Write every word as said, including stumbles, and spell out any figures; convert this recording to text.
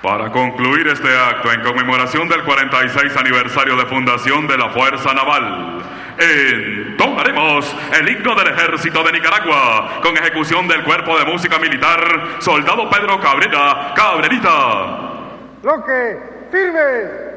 Para concluir este acto en conmemoración del cuarenta y seis aniversario de fundación de la Fuerza Naval, entonaremos el himno del Ejército de Nicaragua con ejecución del Cuerpo de Música Militar Soldado Pedro Cabrera Cabrerita. Bloque, firme.